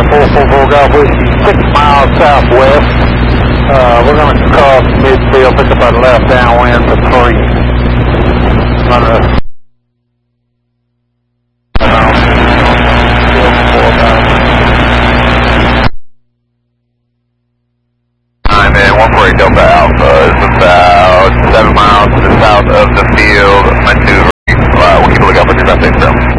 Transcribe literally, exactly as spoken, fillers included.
Air four four four Golf Whiskey, six miles southwest. Uh, we're going to cross midfield, pick up our left downwind to three. On the I'm in one four eight Delta Alpha. It's about seven miles to the south of the field. Maneuvering. Uh, we'll keep a lookout for your updates, bro.